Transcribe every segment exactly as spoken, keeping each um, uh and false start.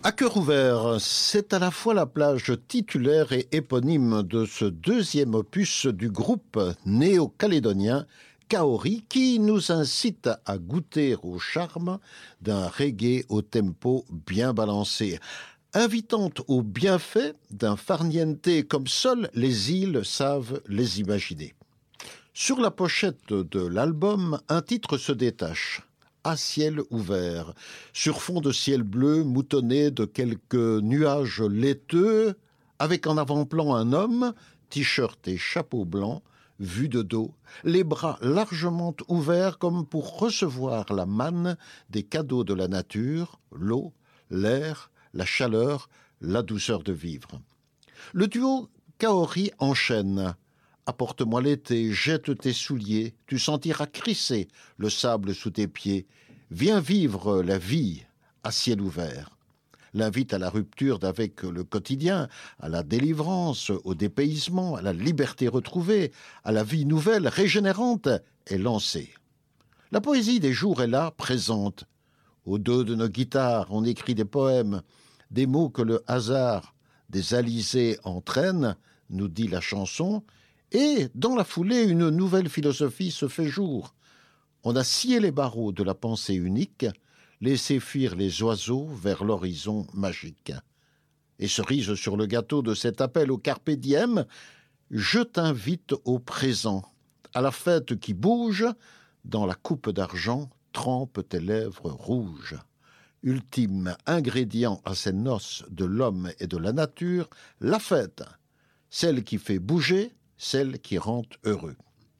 À cœur ouvert, c'est à la fois la plage titulaire et éponyme de ce deuxième opus du groupe néo-calédonien Kaori qui nous incite à goûter au charme d'un reggae au tempo bien balancé, invitant au bienfait d'un farniente comme seules les îles savent les imaginer. Sur la pochette de l'album, un titre se détache. À ciel ouvert, sur fond de ciel bleu moutonné de quelques nuages laiteux, avec en avant-plan un homme, t-shirt et chapeau blanc, vu de dos, les bras largement ouverts comme pour recevoir la manne des cadeaux de la nature, l'eau, l'air, la chaleur, la douceur de vivre. Le duo Kaori enchaîne. Apporte-moi l'été, jette tes souliers, tu sentiras crisser le sable sous tes pieds. Viens vivre la vie à ciel ouvert. L'invite à la rupture d'avec le quotidien, à la délivrance, au dépaysement, à la liberté retrouvée, à la vie nouvelle, régénérante et lancée. La poésie des jours est là, présente. Au dos de nos guitares, on écrit des poèmes, des mots que le hasard des alizés entraîne, nous dit la chanson, et, dans la foulée, une nouvelle philosophie se fait jour. On a scié les barreaux de la pensée unique, laissé fuir les oiseaux vers l'horizon magique. Et cerise sur le gâteau de cet appel au carpe diem, je t'invite au présent, à la fête qui bouge, dans la coupe d'argent, trempe tes lèvres rouges. Ultime ingrédient à ces noces de l'homme et de la nature, la fête, celle qui fait bouger, celle qui rend heureux.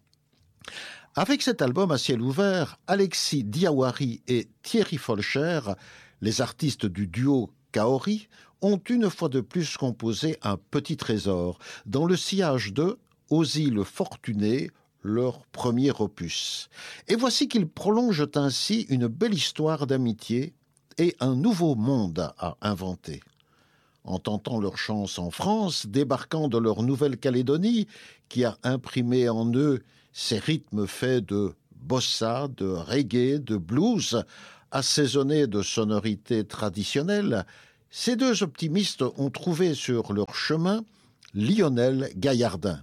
Avec cet album à ciel ouvert, Alexis Diawari et Thierry Folcher, les artistes du duo Kaori, ont une fois de plus composé un petit trésor dans le sillage de Aux îles fortunées, leur premier opus. Et voici qu'ils prolongent ainsi une belle histoire d'amitié et un nouveau monde à inventer. En tentant leur chance en France, débarquant de leur Nouvelle-Calédonie, qui a imprimé en eux ces rythmes faits de bossa, de reggae, de blues, assaisonnés de sonorités traditionnelles, ces deux optimistes ont trouvé sur leur chemin Lionel Gaillardin.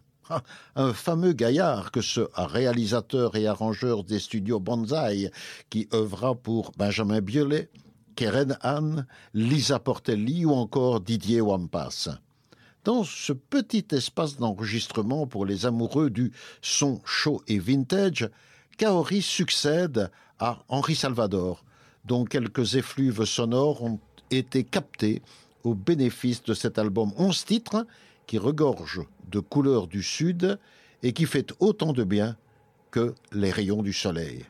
Un fameux gaillard que ce réalisateur et arrangeur des studios Banzai qui œuvra pour Benjamin Biolay, Keren Anne, Lisa Portelli ou encore Didier Wampas. Dans ce petit espace d'enregistrement pour les amoureux du son chaud et vintage, Kaori succède à Henri Salvador, dont quelques effluves sonores ont été captés au bénéfice de cet album onze titres qui regorge de couleurs du Sud et qui fait autant de bien que les rayons du soleil.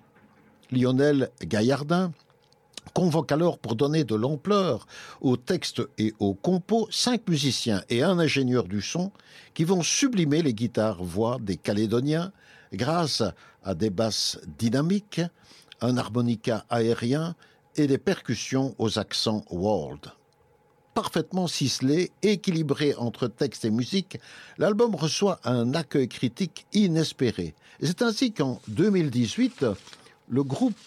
Lionel Gaillardin convoque alors pour donner de l'ampleur aux textes et aux compos cinq musiciens et un ingénieur du son qui vont sublimer les guitares-voix des Calédoniens grâce à des basses dynamiques, un harmonica aérien et des percussions aux accents world. Parfaitement ciselé, équilibré entre texte et musique, l'album reçoit un accueil critique inespéré. Et c'est ainsi qu'en deux mille dix-huit, le groupe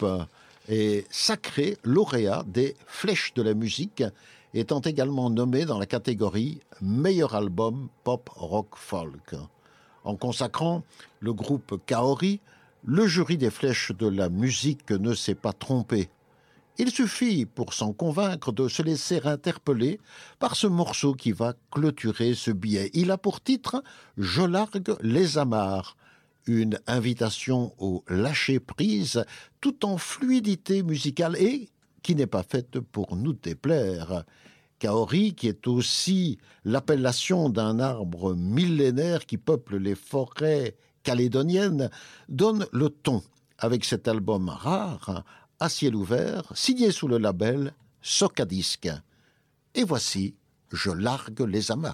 est sacré lauréat des Flèches de la musique, étant également nommé dans la catégorie Meilleur album pop rock folk. En consacrant le groupe Kaori, le jury des Flèches de la musique ne s'est pas trompé. Il suffit pour s'en convaincre de se laisser interpeller par ce morceau qui va clôturer ce billet. Il a pour titre « Je largue les amarres ». Une invitation au lâcher-prise tout en fluidité musicale et qui n'est pas faite pour nous déplaire. Kaori, qui est aussi l'appellation d'un arbre millénaire qui peuple les forêts calédoniennes, donne le ton avec cet album rare, à ciel ouvert, signé sous le label Socadisc. Et voici « Je largue les amarres ».